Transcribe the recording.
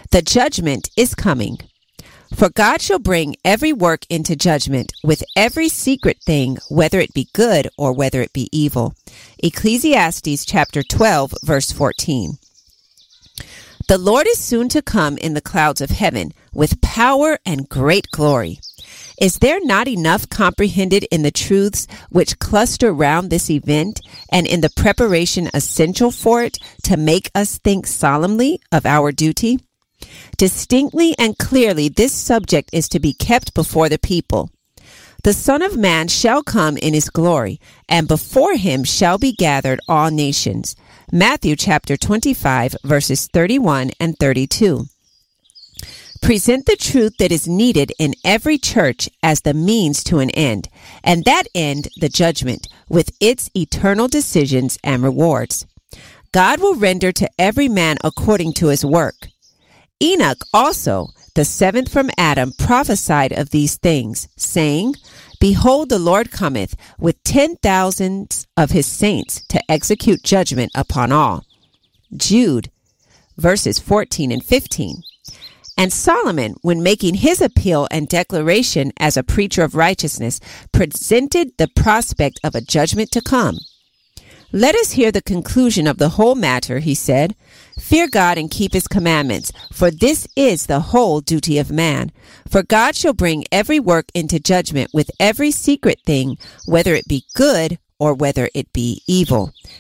The judgment is coming. For God shall bring every work into judgment with every secret thing, whether it be good or whether it be evil. Ecclesiastes chapter 12, verse 14. The Lord is soon to come in the clouds of heaven with power and great glory. Is there not enough comprehended in the truths which cluster round this event and in the preparation essential for it to make us think solemnly of our duty? Distinctly and clearly this subject is to be kept before the people. The Son of Man shall come in his glory, and before him shall be gathered all nations. Matthew chapter 25, verses 31 and 32. Present the truth that is needed in every church as the means to an end, and that end the judgment, with its eternal decisions and rewards. God will render to every man according to his work. Enoch also, the seventh from Adam, prophesied of these things, saying, Behold, the Lord cometh with 10,000s of his saints to execute judgment upon all. Jude, verses 14 and 15. And Solomon, when making his appeal and declaration as a preacher of righteousness, presented the prospect of a judgment to come. Let us hear the conclusion of the whole matter, he said. Fear God and keep his commandments, for this is the whole duty of man. For God shall bring every work into judgment with every secret thing, whether it be good or whether it be evil.